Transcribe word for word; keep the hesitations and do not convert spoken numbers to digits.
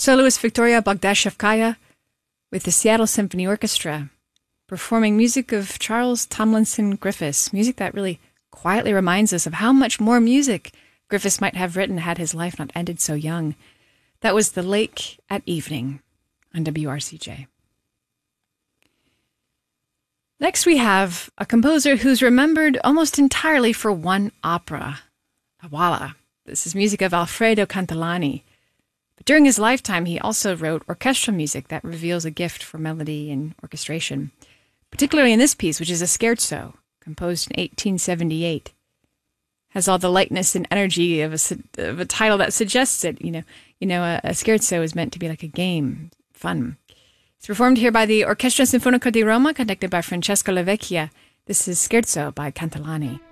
Soloist Victoria Bogdashevskaya with the Seattle Symphony Orchestra, performing music of Charles Tomlinson Griffiths, music that really quietly reminds us of how much more music Griffiths might have written had his life not ended so young. That was The Lake at Evening on W R C J. Next we have a composer who's remembered almost entirely for one opera, Awala. This is music of Alfredo Cantilani. But during his lifetime, he also wrote orchestral music that reveals a gift for melody and orchestration, particularly in this piece, which is a scherzo, composed in eighteen seventy-eight. Has all the lightness and energy of a, of a title that suggests it. You know, you know, a, a scherzo is meant to be like a game, fun. It's performed here by the Orchestra Sinfonico di Roma, conducted by Francesco Lavecchia. This is Scherzo by Cantilani.